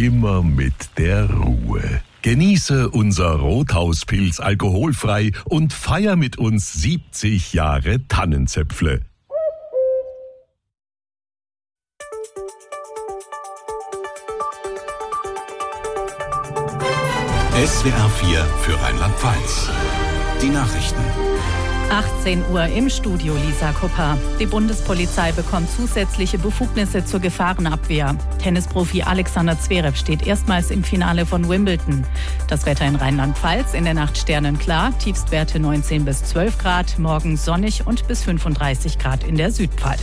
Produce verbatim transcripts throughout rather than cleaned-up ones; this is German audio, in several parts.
immer mit der Ruhe. Genieße unser Rothauspilz alkoholfrei und feier mit uns siebzig Jahre Tannenzäpfle. S W R vier für Rheinland-Pfalz. Die Nachrichten. achtzehn Uhr im Studio, Lisa Kupper. Die Bundespolizei bekommt zusätzliche Befugnisse zur Gefahrenabwehr. Tennisprofi Alexander Zverev steht erstmals im Finale von Wimbledon. Das Wetter in Rheinland-Pfalz, in der Nacht sternenklar, Tiefstwerte neunzehn bis zwölf Grad, morgen sonnig und bis fünfunddreißig Grad in der Südpfalz.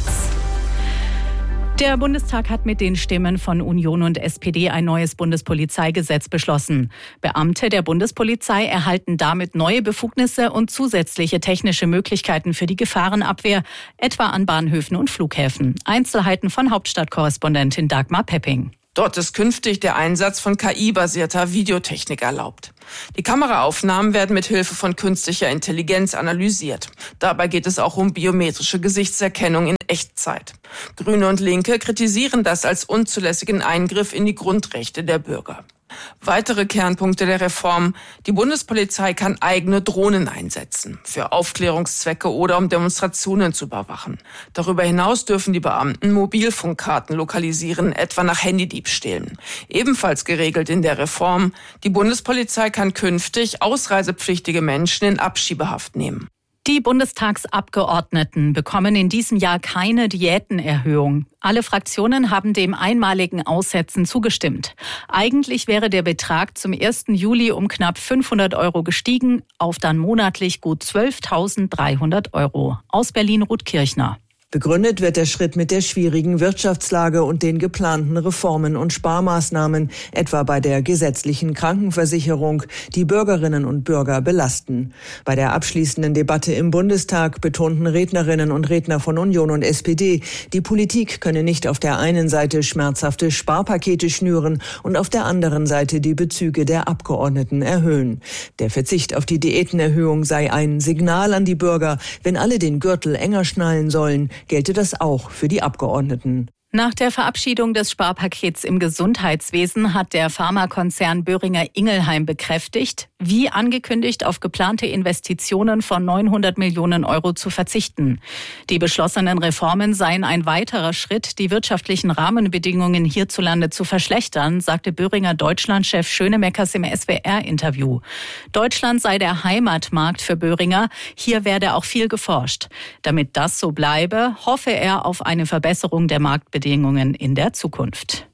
Der Bundestag hat mit den Stimmen von Union und S P D ein neues Bundespolizeigesetz beschlossen. Beamte der Bundespolizei erhalten damit neue Befugnisse und zusätzliche technische Möglichkeiten für die Gefahrenabwehr, etwa an Bahnhöfen und Flughäfen. Einzelheiten von Hauptstadtkorrespondentin Dagmar Pepping. Dort ist künftig der Einsatz von K I-basierter Videotechnik erlaubt. Die Kameraaufnahmen werden mit Hilfe von künstlicher Intelligenz analysiert. Dabei geht es auch um biometrische Gesichtserkennung in Echtzeit. Grüne und Linke kritisieren das als unzulässigen Eingriff in die Grundrechte der Bürger. Weitere Kernpunkte der Reform: Die Bundespolizei kann eigene Drohnen einsetzen, für Aufklärungszwecke oder um Demonstrationen zu überwachen. Darüber hinaus dürfen die Beamten Mobilfunkkarten lokalisieren, etwa nach Handydiebstählen. Ebenfalls geregelt in der Reform: Die Bundespolizei kann künftig ausreisepflichtige Menschen in Abschiebehaft nehmen. Die Bundestagsabgeordneten bekommen in diesem Jahr keine Diätenerhöhung. Alle Fraktionen haben dem einmaligen Aussetzen zugestimmt. Eigentlich wäre der Betrag zum ersten Juli um knapp fünfhundert Euro gestiegen, auf dann monatlich gut zwölftausenddreihundert Euro. Aus Berlin Ruth Kirchner. Begründet wird der Schritt mit der schwierigen Wirtschaftslage und den geplanten Reformen und Sparmaßnahmen, etwa bei der gesetzlichen Krankenversicherung, die Bürgerinnen und Bürger belasten. Bei der abschließenden Debatte im Bundestag betonten Rednerinnen und Redner von Union und S P D, die Politik könne nicht auf der einen Seite schmerzhafte Sparpakete schnüren und auf der anderen Seite die Bezüge der Abgeordneten erhöhen. Der Verzicht auf die Diätenerhöhung sei ein Signal an die Bürger, wenn alle den Gürtel enger schnallen sollen, gelte das auch für die Abgeordneten. Nach der Verabschiedung des Sparpakets im Gesundheitswesen hat der Pharmakonzern Boehringer Ingelheim bekräftigt, wie angekündigt auf geplante Investitionen von neunhundert Millionen Euro zu verzichten. Die beschlossenen Reformen seien ein weiterer Schritt, die wirtschaftlichen Rahmenbedingungen hierzulande zu verschlechtern, sagte Boehringer Deutschlandchef Schönemeckers im S W R-Interview. Deutschland sei der Heimatmarkt für Boehringer, hier werde auch viel geforscht. Damit das so bleibe, hoffe er auf eine Verbesserung der Marktbedingungen in der Zukunft.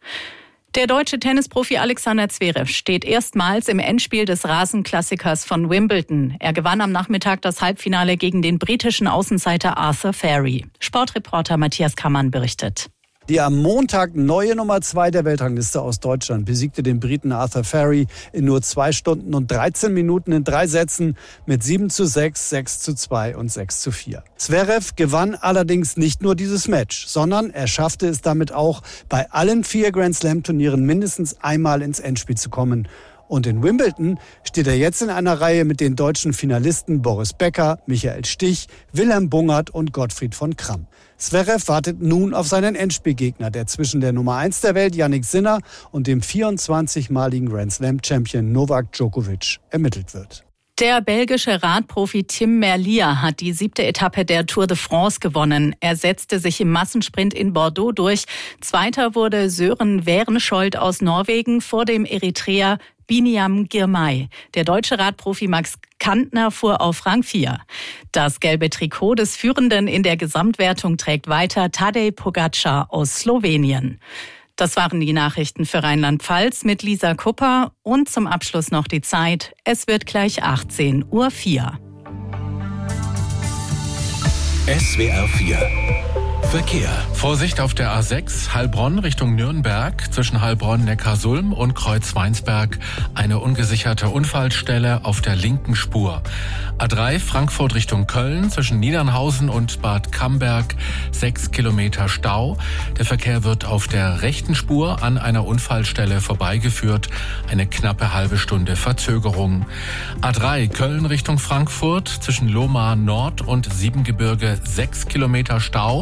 Der deutsche Tennisprofi Alexander Zverev steht erstmals im Endspiel des Rasenklassikers von Wimbledon. Er gewann am Nachmittag das Halbfinale gegen den britischen Außenseiter Arthur Fari. Sportreporter Matthias Kammann berichtet. Die am Montag neue Nummer zwei der Weltrangliste aus Deutschland besiegte den Briten Arthur Fari in nur zwei Stunden und dreizehn Minuten in drei Sätzen mit sieben zu sechs, sechs zu zwei und sechs zu vier. Zverev gewann allerdings nicht nur dieses Match, sondern er schaffte es damit auch, bei allen vier Grand-Slam-Turnieren mindestens einmal ins Endspiel zu kommen. Und in Wimbledon steht er jetzt in einer Reihe mit den deutschen Finalisten Boris Becker, Michael Stich, Wilhelm Bungert und Gottfried von Kramm. Zverev wartet nun auf seinen Endspielgegner, der zwischen der Nummer eins der Welt Jannik Sinner und dem vierundzwanzigmaligen Grand-Slam-Champion Novak Djokovic ermittelt wird. Der belgische Radprofi Tim Merlier hat die siebte Etappe der Tour de France gewonnen. Er setzte sich im Massensprint in Bordeaux durch. Zweiter wurde Søren Wærenskjold aus Norwegen vor dem Eritreer Biniam Girmay. Der deutsche Radprofi Max Kantner fuhr auf Rang vier. Das gelbe Trikot des Führenden in der Gesamtwertung trägt weiter Tadej Pogačar aus Slowenien. Das waren die Nachrichten für Rheinland-Pfalz mit Lisa Kupper und zum Abschluss noch die Zeit. Es wird gleich achtzehn Uhr vier. S W R vier Verkehr. Vorsicht auf der A sechs Heilbronn Richtung Nürnberg, zwischen Heilbronn-Neckarsulm und Kreuz-Weinsberg eine ungesicherte Unfallstelle auf der linken Spur. A drei Frankfurt Richtung Köln, zwischen Niedernhausen und Bad Camberg sechs Kilometer Stau. Der Verkehr wird auf der rechten Spur an einer Unfallstelle vorbeigeführt. Eine knappe halbe Stunde Verzögerung. A drei Köln Richtung Frankfurt, zwischen Lohmar Nord und Siebengebirge sechs Kilometer Stau.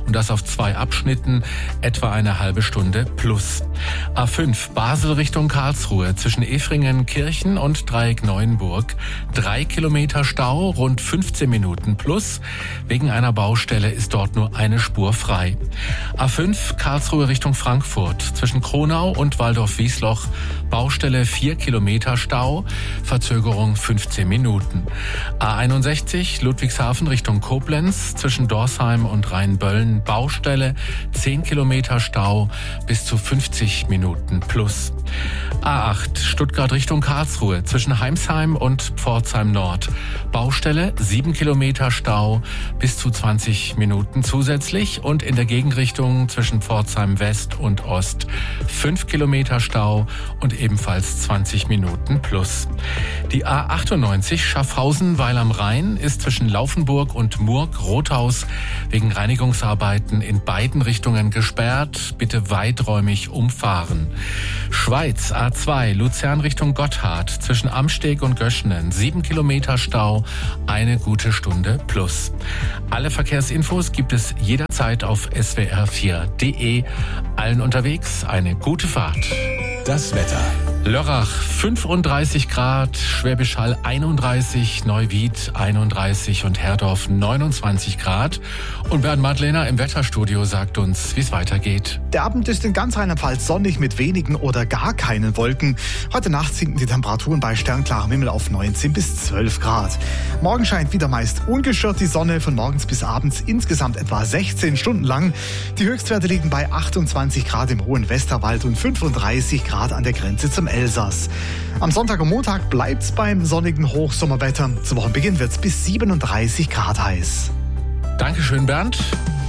und das auf zwei Abschnitten, etwa eine halbe Stunde plus. A fünf Basel Richtung Karlsruhe zwischen Efringen-Kirchen und Dreieck-Neuenburg. Drei Kilometer Stau, rund fünfzehn Minuten plus. Wegen einer Baustelle ist dort nur eine Spur frei. A fünf Karlsruhe Richtung Frankfurt zwischen Kronau und Waldorf-Wiesloch. Baustelle vier Kilometer Stau, Verzögerung fünfzehn Minuten. A einundsechzig Ludwigshafen Richtung Koblenz zwischen Dorsheim und Rheinböllen. Baustelle zehn Kilometer Stau, bis zu fünfzig Minuten plus. A acht Stuttgart Richtung Karlsruhe zwischen Heimsheim und Pforzheim Nord. Baustelle sieben Kilometer Stau, bis zu zwanzig Minuten zusätzlich, und in der Gegenrichtung zwischen Pforzheim West und Ost fünf Kilometer Stau und ebenfalls zwanzig Minuten plus. Die A achtundneunzig Schaffhausen-Weil am Rhein ist zwischen Laufenburg und Murg-Rothaus wegen Reinigungsarbeiten in beiden Richtungen gesperrt. Bitte weiträumig umfahren. Schweiz A zwei Luzern Richtung Gotthard zwischen Amsteg und Göschenen sieben Kilometer Stau, eine gute Stunde plus. Alle Verkehrsinfos gibt es jederzeit auf S W R vier punkt de. Allen unterwegs eine gute Fahrt. Das Wetter. Lörrach fünfunddreißig Grad, Schwäbisch Hall einunddreißig, Neuwied einunddreißig und Herdorf neunundzwanzig Grad. Und Bernd Madlener im Wetterstudio sagt uns, wie es weitergeht. Der Abend ist in ganz Rheinland-Pfalz sonnig mit wenigen oder gar keinen Wolken. Heute Nacht sinken die Temperaturen bei sternklarem Himmel auf neunzehn bis zwölf Grad. Morgen scheint wieder meist ungestört die Sonne, von morgens bis abends insgesamt etwa sechzehn Stunden lang. Die Höchstwerte liegen bei achtundzwanzig Grad im hohen Westerwald und fünfunddreißig Grad an der Grenze zum Elsass. Am Sonntag und Montag bleibt's beim sonnigen Hochsommerwetter. Zu Wochenbeginn wird's bis siebenunddreißig Grad heiß. Dankeschön, Bernd.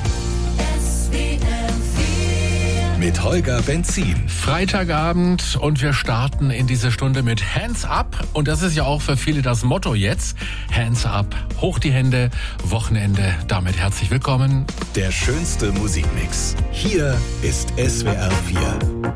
Mit Holger Benzin. Freitagabend und wir starten in diese Stunde mit Hands Up. Und das ist ja auch für viele das Motto jetzt. Hands Up, hoch die Hände, Wochenende. Damit herzlich willkommen. Der schönste Musikmix. Hier ist S W R vier.